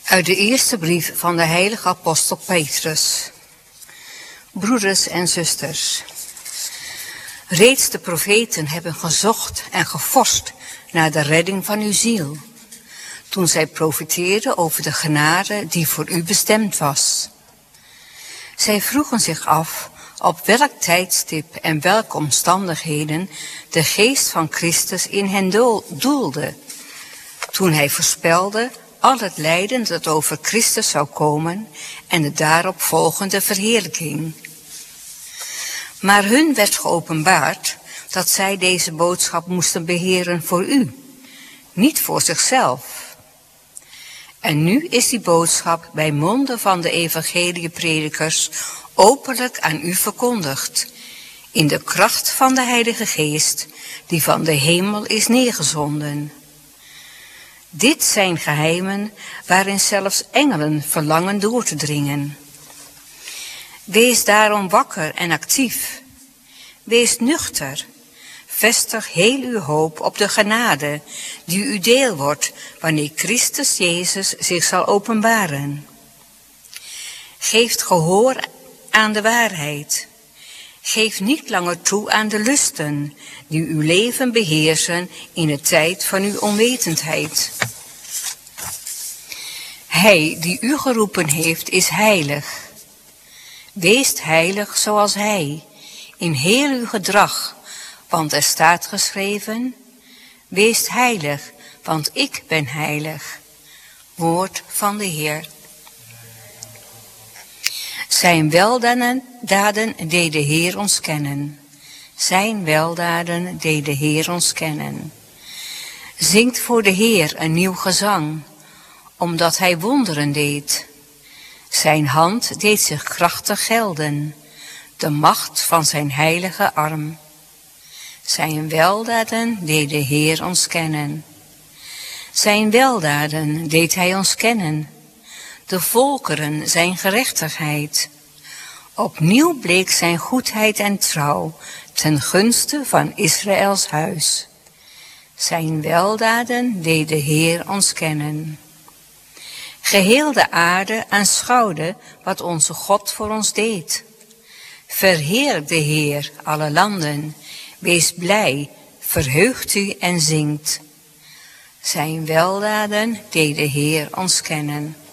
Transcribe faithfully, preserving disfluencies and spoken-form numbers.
Uit de eerste brief van de heilige apostel Petrus. Broeders en zusters, reeds de profeten hebben gezocht en gevorst naar de redding van uw ziel, toen zij profeteerden over de genade die voor u bestemd was. Zij vroegen zich af op welk tijdstip en welke omstandigheden de geest van Christus in hen doelde, toen hij voorspelde al het lijden dat over Christus zou komen en de daarop volgende verheerlijking. Maar hun werd geopenbaard dat zij deze boodschap moesten beheren voor u, niet voor zichzelf. En nu is die boodschap bij monden van de evangeliepredikers openlijk aan u verkondigd, in de kracht van de Heilige Geest, die van de hemel is neergezonden. Dit zijn geheimen waarin zelfs engelen verlangen door te dringen. Wees daarom wakker en actief. Wees nuchter. Vestig heel uw hoop op de genade die u deel wordt wanneer Christus Jezus zich zal openbaren. Geef gehoor aan de waarheid. Geef niet langer toe aan de lusten die uw leven beheersen in de tijd van uw onwetendheid. Hij die u geroepen heeft is heilig. Wees heilig zoals hij, in heel uw gedrag, want er staat geschreven, wees heilig, want ik ben heilig. Woord van de Heer. Zijn weldaden deed de Heer ons kennen. Zijn weldaden deed de Heer ons kennen. Zingt voor de Heer een nieuw gezang, omdat hij wonderen deed. Zijn hand deed zich krachtig gelden, de macht van zijn heilige arm. Zijn weldaden deed de Heer ons kennen. Zijn weldaden deed hij ons kennen, de volkeren zijn gerechtigheid. Opnieuw bleek zijn goedheid en trouw ten gunste van Israëls huis. Zijn weldaden deed de Heer ons kennen. Geheel de aarde aanschouwde wat onze God voor ons deed. Verheer de Heer, alle landen, wees blij, verheugt u en zingt. Zijn weldaden deed de Heer ons kennen.